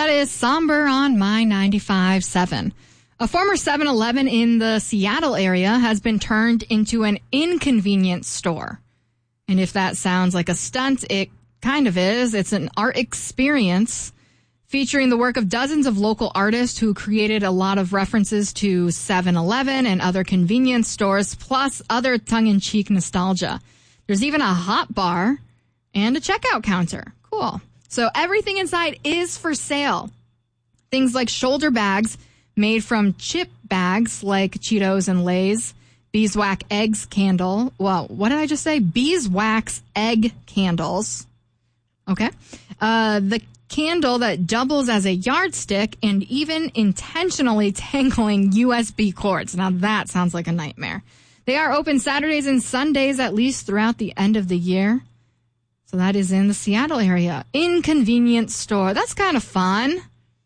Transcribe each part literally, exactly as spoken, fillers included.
That is Somber on My ninety-five point seven. A former seven eleven in the Seattle area has been turned into an inconvenience store. And if that sounds like a stunt, it kind of is. It's an art experience featuring the work of dozens of local artists who created a lot of references to seven eleven and other convenience stores, plus other tongue-in-cheek nostalgia. There's even a hot bar and a checkout counter. Cool. So everything inside is for sale. Things like shoulder bags made from chip bags like Cheetos and Lay's, beeswax eggs candle. Well, what did I just say? Beeswax egg candles. Okay. Uh, the candle that doubles as a yardstick, and even intentionally tangling U S B cords. Now that sounds like a nightmare. They are open Saturdays and Sundays at least throughout the end of the year. So that is in the Seattle area. Inconvenience store. That's kind of fun.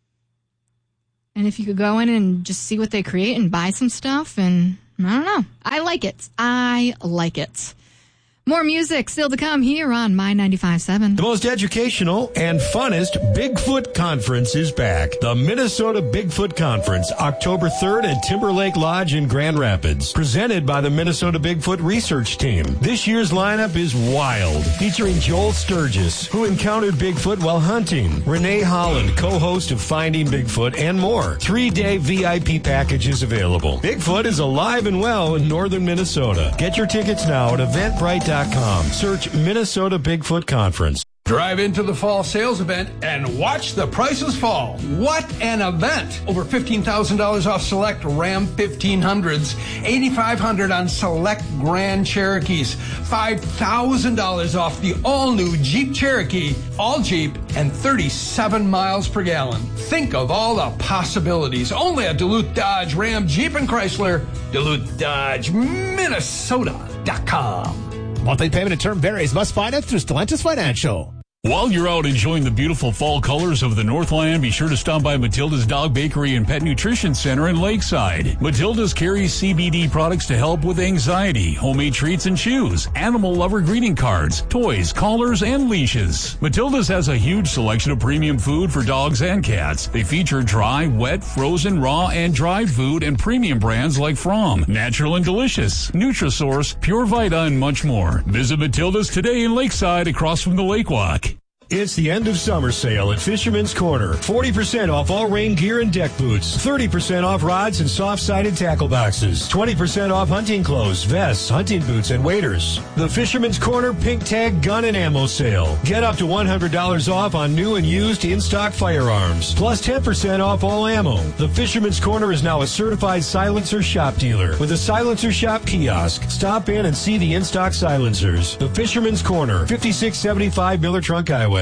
And if you could go in and just see what they create and buy some stuff, and I don't know. I like it. I like it. More music still to come here on My ninety-five point seven. The most educational and funnest Bigfoot conference is back. The Minnesota Bigfoot Conference, October third at Timberlake Lodge in Grand Rapids. Presented by the Minnesota Bigfoot Research Team. This year's lineup is wild, featuring Joel Sturgis, who encountered Bigfoot while hunting, Renee Holland, co-host of Finding Bigfoot, and more. Three-day V I P packages available. Bigfoot is alive and well in northern Minnesota. Get your tickets now at eventbrite dot com. Search Minnesota Bigfoot Conference. Drive into the fall sales event and watch the prices fall. What an event! Over fifteen thousand dollars off select Ram fifteen hundreds, eight thousand five hundred dollars on select Grand Cherokees, five thousand dollars off the all-new Jeep Cherokee, all Jeep, and thirty-seven miles per gallon. Think of all the possibilities. Only at Duluth Dodge, Ram, Jeep, and Chrysler. Duluth Dodge, Minnesota dot com. Monthly payment and term varies. Must finance through Stellantis Financial. While you're out enjoying the beautiful fall colors of the Northland, be sure to stop by Matilda's Dog Bakery and Pet Nutrition Center in Lakeside. Matilda's carries C B D products to help with anxiety, homemade treats and chews, animal lover greeting cards, toys, collars, and leashes. Matilda's has a huge selection of premium food for dogs and cats. They feature dry, wet, frozen, raw, and dried food and premium brands like From, Natural and Delicious, Nutrisource, Pure Vita, and much more. Visit Matilda's today in Lakeside across from the Lake Walk. It's the end of summer sale at Fisherman's Corner. forty percent off all rain gear and deck boots. thirty percent off rods and soft-sided tackle boxes. twenty percent off hunting clothes, vests, hunting boots, and waders. The Fisherman's Corner Pink Tag Gun and Ammo Sale. Get up to one hundred dollars off on new and used in-stock firearms. Plus ten percent off all ammo. The Fisherman's Corner is now a certified silencer shop dealer with a silencer shop kiosk. Stop in and see the in-stock silencers. The Fisherman's Corner, fifty-six seventy-five Miller Trunk Highway.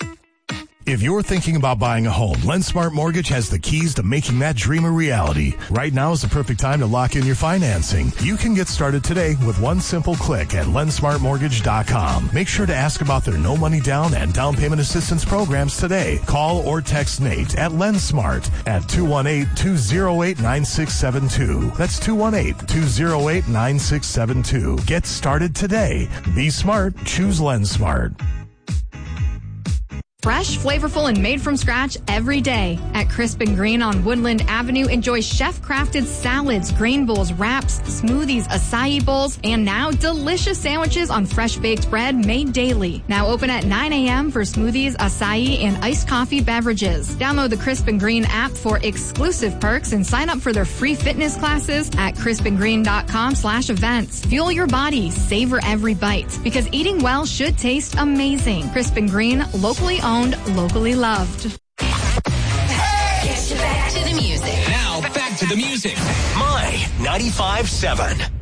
If you're thinking about buying a home, LendSmart Mortgage has the keys to making that dream a reality. Right now is the perfect time to lock in your financing. You can get started today with one simple click at lend smart mortgage dot com. Make sure to ask about their no money down and down payment assistance programs today. Call or text Nate at LendSmart at two one eight, two oh eight, nine six seven two. That's two one eight, two oh eight, nine six seven two. Get started today. Be smart. Choose LendSmart. Fresh, flavorful, and made from scratch every day. At Crisp and Green on Woodland Avenue, enjoy chef-crafted salads, grain bowls, wraps, smoothies, acai bowls, and now delicious sandwiches on fresh-baked bread made daily. Now open at nine a.m. for smoothies, acai, and iced coffee beverages. Download the Crisp and Green app for exclusive perks and sign up for their free fitness classes at crisp and green dot com slash events. Fuel your body, savor every bite, because eating well should taste amazing. Crisp and Green, locally owned, locally loved. Hey! Get you back to the music. Now, back to the music. My ninety-five point seven.